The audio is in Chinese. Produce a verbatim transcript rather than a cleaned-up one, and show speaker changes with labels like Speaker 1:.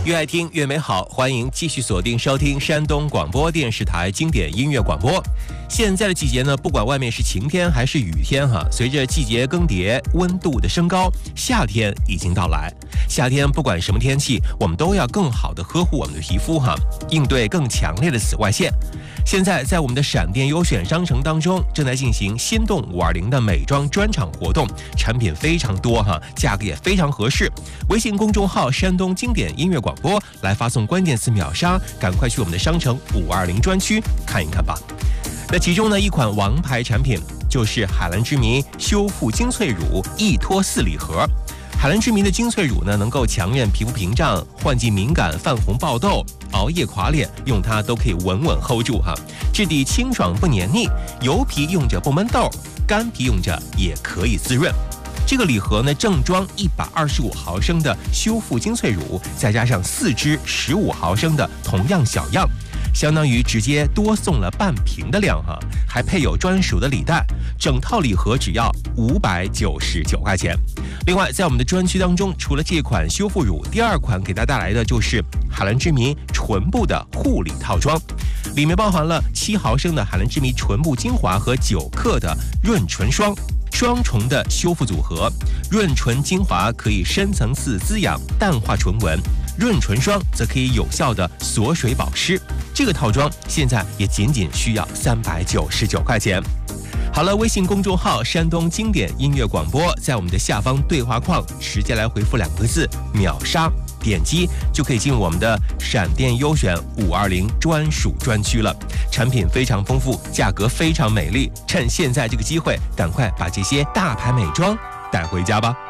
Speaker 1: 越爱听越美好，欢迎继续锁定收听山东广播电视台经典音乐广播。现在的季节呢，不管外面是晴天还是雨天哈，随着季节更迭，温度的升高，夏天已经到来。夏天不管什么天气，我们都要更好的呵护我们的皮肤哈，应对更强烈的紫外线。现在在我们的闪电优选商城当中，正在进行心动五二零的美妆专场活动，产品非常多哈，价格也非常合适。微信公众号山东经典音乐广播来发送关键词秒杀，赶快去我们的商城五二零专区看一看吧。那其中呢，一款王牌产品就是海蓝之谜修复精粹乳一脱四礼盒。海蓝之谜的精粹乳呢，能够强韧皮肤屏障，换季敏感、泛红爆痘、熬夜垮脸，用它都可以稳稳 hold 住哈。质地清爽不黏腻，油皮用着不闷痘，干皮用着也可以滋润。这个礼盒呢，正装一百二十五毫升的修复精粹乳，再加上四支十五毫升的同样小样，相当于直接多送了半瓶的量哈，还配有专属的礼袋，整套礼盒只要五百九十九块钱。另外，在我们的专区当中，除了这款修复乳，第二款给大家带来的就是海蓝之谜唇部的护理套装，里面包含了七毫升的海蓝之谜唇部精华和九克的润唇霜。双重的修复组合，润唇精华可以深层次滋养淡化唇纹，润唇霜则可以有效的锁水保湿。这个套装现在也仅仅需要三百九十九块钱。好了，微信公众号山东经典音乐广播，在我们的下方对话框直接来回复两个字秒杀，点击就可以进入我们的闪电优选五二零专属专区了。产品非常丰富，价格非常美丽，趁现在这个机会，赶快把这些大牌美妆带回家吧。